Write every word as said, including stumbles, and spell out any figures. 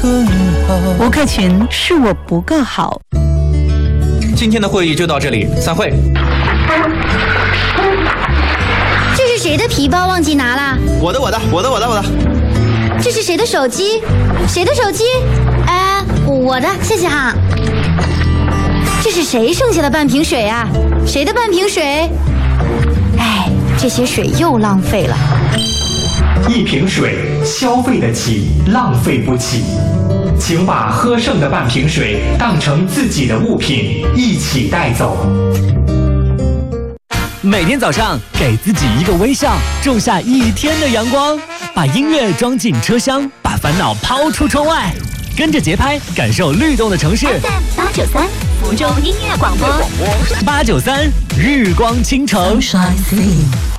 更好。 吴克群是我不够好。 今天的会议就到这里，散会。 这是谁的皮包忘记拿了？ 我的，我的，我的，我的，我的。 这是谁的手机？谁的手机？哎，我的，谢谢哈。这是谁剩下的半瓶水啊？谁的半瓶水？哎，这些水又浪费了。 一瓶水消费得起，浪费不起。请把喝剩的半瓶水当成自己的物品，一起带走。 每天早上给自己一个微笑，种下一天的阳光。把音乐装进车厢，把烦恼抛出窗外。跟着节拍，感受律动的城市。 F M 八九三，福州音乐广播。 八九三，日光倾城。